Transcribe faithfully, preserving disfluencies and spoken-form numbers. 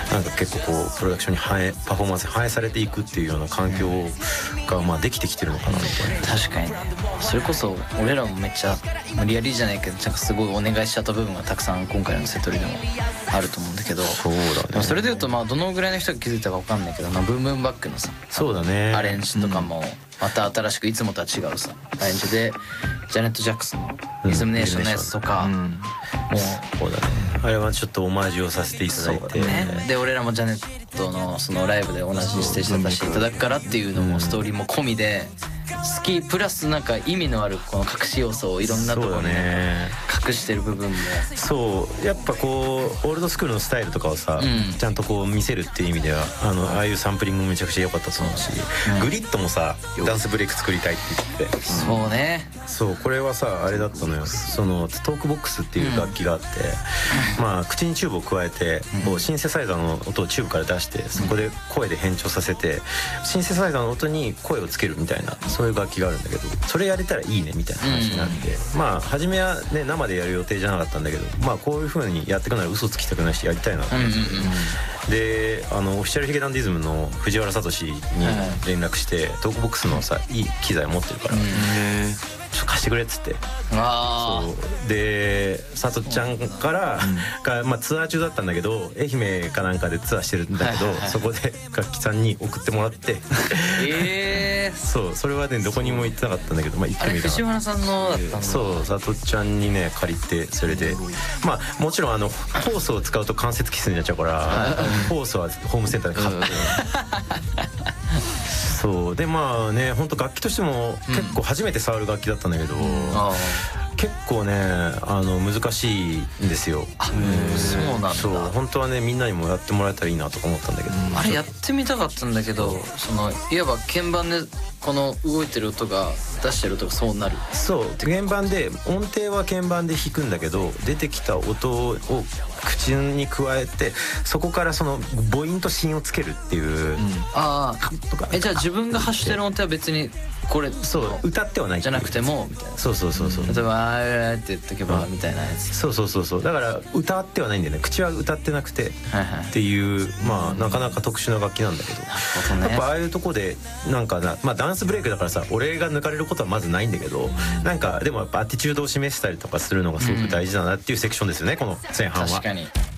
なんか結構こうプロダクションに反映パフォーマンスに反映されていくっていうような環境がまあできてきてるのかなみたいな。 確かにね。それこそ俺らもめっちゃ無理やりじゃないけどなんかすごいお願いしちゃった部分がたくさん今回のセトリでもあると思うんだけど、 そうだね。 でもそれでいうとまあどのぐらいの人が気づいたか分かんないけど、まあ、ブームーンバックのさそうだねアレンジとかもまた新しくいつもとは違うさアレンジでジャネット・ジャクソンのリズムネーションのやつとか、 うん、 もうそうだね、あれはちょっとオマージュをさせていただいて、 ね、で俺らもジャネットのそのライブで同じステージ立たせていただくからっていうのもストーリーも込みで好きプラスなんか意味のあるこの隠し要素をいろんなところに隠してる部分もそうやっぱこうオールドスクールのスタイルとかをさ、うん、ちゃんとこう見せるっていう意味ではあのああいうサンプリングもめちゃくちゃ良かったと思うし、うん、グリッドもさダンスブレイク作りたいって言って、うん、 そうねそうこれはさあれだったのよ、そのトークボックスっていう楽器があって、うん、まあ口にチューブを加えてこうシンセサイザーの音をチューブから出してそこで声で変調させてシンセサイザーの音に声をつけるみたいなそういう楽器があるんだけど、それやれたらいいねみたいな話になって、うん、まあ初めはね生でやる予定じゃなかったんだけど、まあこういう風にやっていくなら嘘つきたくないしやりたいなと思って、うんうんうん、であのオフィシャルヒゲダンディズムの藤原聡に連絡してトークボックスのさいい機材持ってるから、うん、ちょっと貸してくれっつって、あそうでさとちゃんから、うんがまあ、ツアー中だったんだけど愛媛かなんかでツアーしてるんだけど、はいはいはい、そこで楽器さんに送ってもらってえー、そうそれはねどこにも行ってなかったんだけど、まあ、行ってみた。あれ藤原さんのだったんだ。 そうさとちゃんにね借りてそれでまあもちろんあのホースを使うと関節キスになっちゃうからホースはホームセンターで買ってそうでまあね本当楽器としても結構初めて触る楽器だったんだけど、うん、結構ねあの難しいんですよ。 あ、うん、そうなんだ。 そう本当はねみんなにもやってもらえたらいいなとか思ったんだけど、 うん、あれやってみたかったんだけどそのいわば鍵盤でこの動いてる音が出してる音がそうなる。 そう鍵盤で音程は鍵盤で弾くんだけど出てきた音を口に加えてそこからその母音と子音をつけるっていう、うん、 ああえじゃあ自分が発してる音程は別にこれそう歌ってはないじゃなくてもみたいな。 そうそうそうそう、 例えばあーって言っとけばみたいなやつ、 そうそうそうそうだから歌ってはないんだよね。口は歌ってなくてっていうまあなかなか特殊な楽器なんだけど、やっぱああいうとこでなんかなまあダンスブレイクだからさ俺が抜かれることはまずないんだけど、なんかでもやっぱアティチュードを示したりとかするのがすごく大事だなっていうセクションですよねこの前半は。 確かに